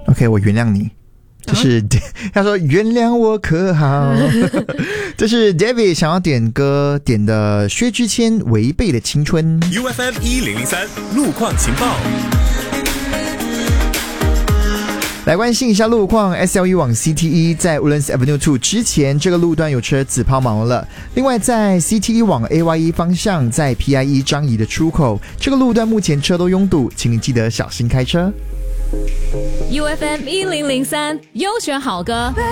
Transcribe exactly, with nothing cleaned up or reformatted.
OK， 我原谅你。这是、啊、他说原谅我可好这是 David 想要点歌点的薛之谦违背的青春。 U F M 一零零三路况情报， 来关心一下路况。 S L E 往 C T E 在 Woodlands Avenue 二之前这个路段有车子抛锚了。另外在 C T E 往 A Y E 方向在 P I E 张仪的出口这个路段目前车都拥堵，请你记得小心开车。 U F M 一零零三优选好歌。